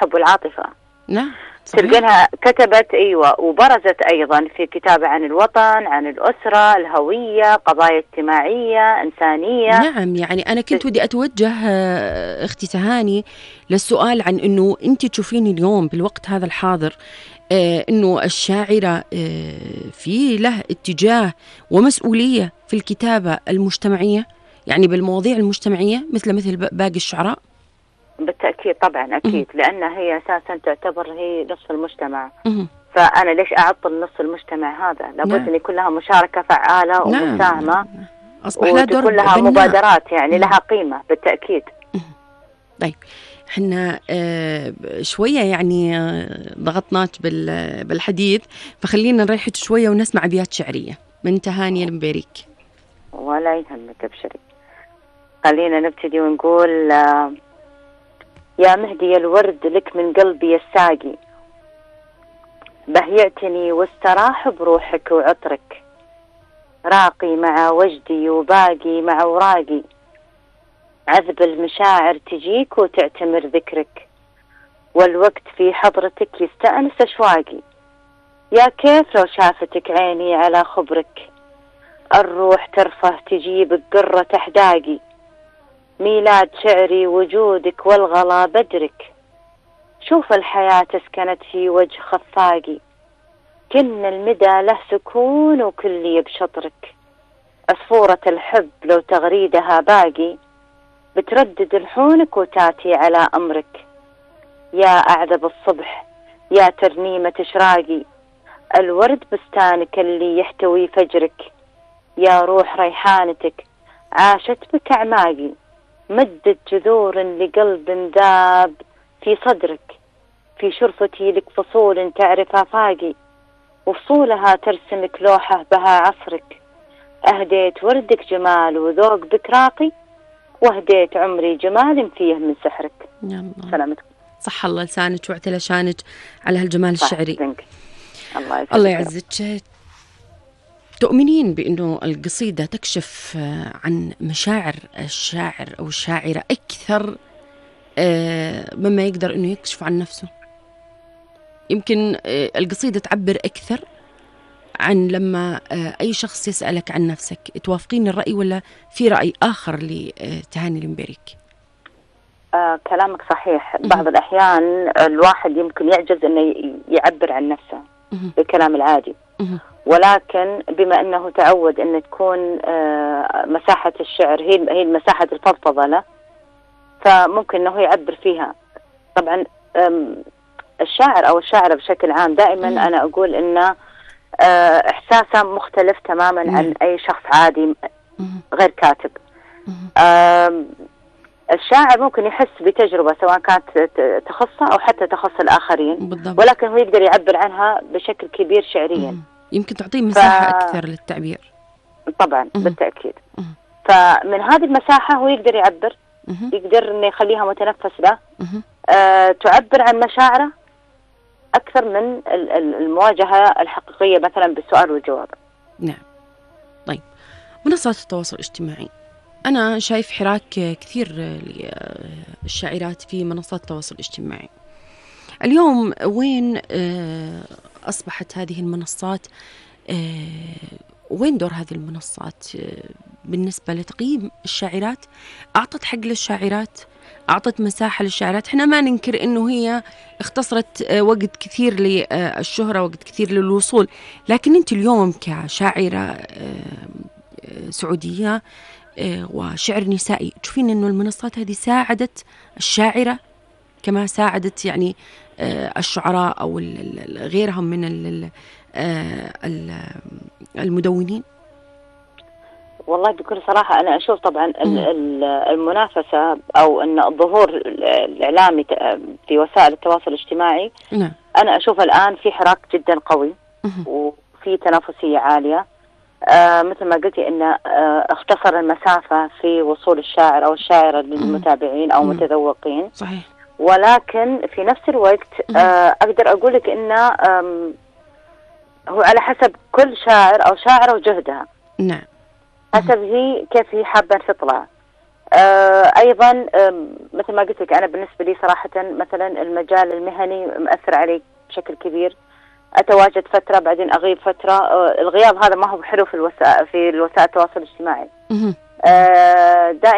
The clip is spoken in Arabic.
الحب والعاطفة. نعم تلقينها كتبت أيوة، وبرزت أيضا في كتابة عن الوطن، عن الأسرة، الهوية، قضايا اجتماعية إنسانية. نعم. يعني أنا كنت ودي أتوجه أختي تهاني للسؤال عن أنه أنت تشوفين اليوم بالوقت هذا الحاضر أنه الشاعرة في له اتجاه ومسؤولية في الكتابة المجتمعية، يعني بالمواضيع المجتمعية مثل باقي الشعراء. بالتأكيد طبعا أكيد، لأن هي أساسا تعتبر هي نصف المجتمع. فأنا ليش أعطل نصف المجتمع هذا؟ لابد أن يكون لها مشاركة فعالة ومساهمة، أصبح لها دور كلها مبادرات يعني لها قيمة بالتأكيد. طيب احنا شوية يعني ضغطناك بالحديث، فخلينا نريح شوية ونسمع أبيات شعرية من تهاني المبيريك. ولا يهمك ابشري. خلينا نبتدي ونقول يا مهدي الورد لك من قلبي الساقي، بهيعتني واستراح بروحك وعطرك، راقي مع وجدي وباقي مع وراقي، عذب المشاعر تجيك وتعتمر ذكرك، والوقت في حضرتك يستأنس أشواقي، يا كيف لو شافتك عيني على خبرك، الروح ترفه تجيب قرة أحداقي، ميلاد شعري وجودك والغلا بدرك، شوف الحياة سكنت في وجه خفاقي، كن المدى له سكون وكلي بشطرك، عصفورة الحب لو تغريدها باقي، بتردد لحونك وتاتي على أمرك، يا أعذب الصبح يا ترنيمة إشراقي، الورد بستانك اللي يحتوي فجرك، يا روح ريحانتك عاشت بك أعماقي، مدت جذور لقلب ذاب في صدرك، في شرفتي لك فصول تعرف آفاقي، وفصولها ترسمك لوحة بها عصرك، أهديت وردك جمال وذوق بك راقي، وهديت عمري جمال فيه من سحرك. سلامتك. صح الله لسانك واعتلى شانك على هالجمال الشعري. الله يعزك. تؤمنين بأنه القصيدة تكشف عن مشاعر الشاعر أو الشاعرة أكثر مما يقدر أنه يكشف عن نفسه؟ يمكن القصيدة تعبر أكثر عن لما أي شخص يسألك عن نفسك. توافقين الرأي ولا في رأي آخر لتهاني المبيريك؟ كلامك صحيح. بعض الأحيان الواحد يمكن يعجز أنه يعبر عن نفسه بالكلام العادي، ولكن بما أنه تعود أن تكون مساحة الشعر هي مساحة الفضفضة له، فممكن أنه يعبر فيها. طبعا الشاعر أو الشاعرة بشكل عام دائما أنا أقول أن إحساسه مختلف تماما عن أي شخص عادي غير كاتب. الشاعر ممكن يحس بتجربة سواء كانت تخصه أو حتى تخص الآخرين بالضبط، ولكن هو يقدر يعبر عنها بشكل كبير شعريا. يمكن تعطيه مساحة أكثر للتعبير. طبعا بالتأكيد. فمن هذه المساحة هو يقدر يعبر، يقدر إنه يخليها متنفس له، تعبر عن مشاعره أكثر من المواجهة الحقيقية مثلا بالسؤال والجواب. نعم. طيب منصات التواصل الاجتماعي، أنا شايف حراك كثير للشاعرات في منصات التواصل الاجتماعي اليوم. وين أصبحت هذه المنصات؟ وين دور هذه المنصات بالنسبة لتقييم الشاعرات؟ أعطت حق للشاعرات، أعطت مساحة للشاعرات. إحنا ما ننكر إنه هي اختصرت وقت كثير للشهرة، وقت كثير للوصول، لكن أنت اليوم كشاعرة سعودية وشعر نسائي تشوفين إنه المنصات هذه ساعدت الشاعرة كما ساعدت يعني الشعراء أو غيرهم من المدونين؟ والله بكل صراحة أنا أشوف طبعا المنافسة أو أن الظهور الإعلامي في وسائل التواصل الاجتماعي، أنا أشوف الآن في حراك جدا قوي وفي تنافسية عالية. مثل ما قلتي أن اختصر المسافة في وصول الشاعر أو الشاعرة للمتابعين أو متذوقين. صحيح. ولكن في نفس الوقت أقدر أقولك أن هو على حسب كل شاعر أو شاعرة وجهدها. نعم. حسب هي كيف هي حابة تطلع. أيضا مثل ما قلت لك، أنا بالنسبة لي صراحة مثلا المجال المهني مأثر علي بشكل كبير. أتواجد فترة بعدين أغيب فترة. الغياب هذا ما هو حلو في الوسائل التواصل الاجتماعي. دائما